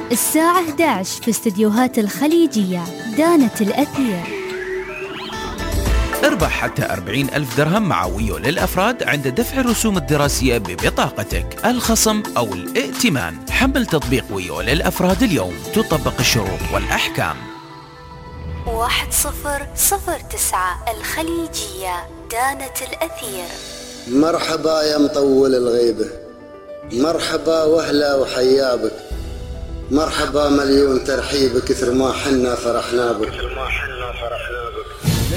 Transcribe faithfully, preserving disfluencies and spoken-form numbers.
الساعة إحدى عشر في استديوهات الخليجية. دانت الأثير. اربح حتى أربعين ألف درهم مع ويو للأفراد عند دفع الرسوم الدراسية ببطاقتك، الخصم أو الائتمان. حمل تطبيق ويو للأفراد اليوم، تطبق الشروط والأحكام. واحد صفر صفر تسعة الخليجية. دانت الأثير. مرحبا يا مطول الغيبة، مرحبا وهلا وحيابك، مرحبا مليون ترحيب، كثر ما حنا فرحنا بك.